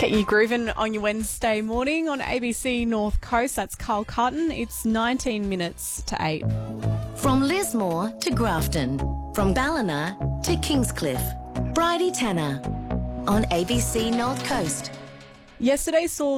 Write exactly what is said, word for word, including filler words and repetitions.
Get you grooving on your Wednesday morning on A B C North Coast. That's Carl Carton. It's nineteen minutes to eight. From Lismore to Grafton, from Ballina to Kingscliff, Bridie Tanner on A B C North Coast. Yesterday saw